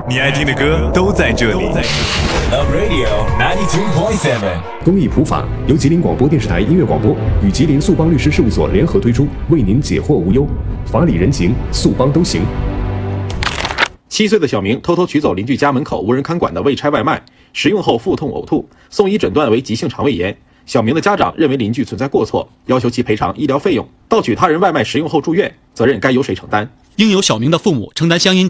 你爱听的歌都在这里。 Love Radio 92.7， 公益普法由吉林广播电视台音乐广播与吉林速邦律师事务所联合推出，为您解惑无忧，法理人情，速邦都行。 7岁的小明偷偷取走邻居家门口无人看管的未拆外卖，食用后腹痛呕吐，送医诊断为急性肠胃炎。小明的家长认为邻居存在过错，要求其赔偿医疗费用。盗取他人外卖食用后住院，责任该由谁承担？ 应由小明的父母承担相应